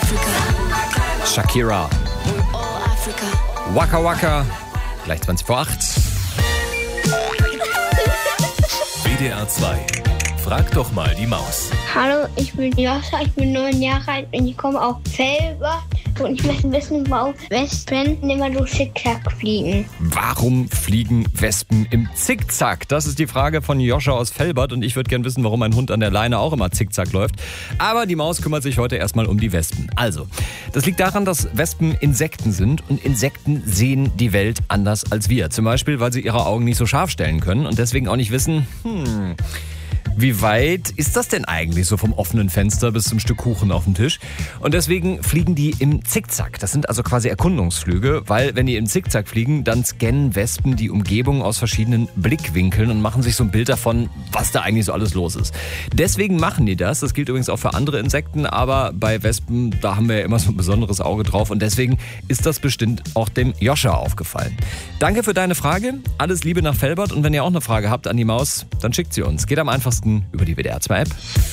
Shakira. Waka Waka. Gleich 20 vor 8. WDR 2. Frag doch mal die Maus. Hallo, ich bin Joscha, ich bin 9 Jahre alt und ich komme aus Felbert. Und ich möchte wissen, warum Wespen immer so zickzack fliegen. Warum fliegen Wespen im Zickzack? Das ist die Frage von Joscha aus Velbert und ich würde gerne wissen, warum ein Hund an der Leine auch immer zickzack läuft. Aber die Maus kümmert sich heute erstmal um die Wespen. Also, das liegt daran, dass Wespen Insekten sind und Insekten sehen die Welt anders als wir. Zum Beispiel, weil sie ihre Augen nicht so scharf stellen können und deswegen auch nicht wissen, wie weit ist das denn eigentlich so vom offenen Fenster bis zum Stück Kuchen auf dem Tisch? Und deswegen fliegen die im Zickzack. Das sind also quasi Erkundungsflüge, weil wenn die im Zickzack fliegen, dann scannen Wespen die Umgebung aus verschiedenen Blickwinkeln und machen sich so ein Bild davon, was da eigentlich so alles los ist. Deswegen machen die das. Das gilt übrigens auch für andere Insekten, aber bei Wespen, da haben wir ja immer so ein besonderes Auge drauf und deswegen ist das bestimmt auch dem Joscha aufgefallen. Danke für deine Frage. Alles Liebe nach Velbert und wenn ihr auch eine Frage habt an die Maus, dann schickt sie uns. Geht am einfachsten über die WDR 2 App.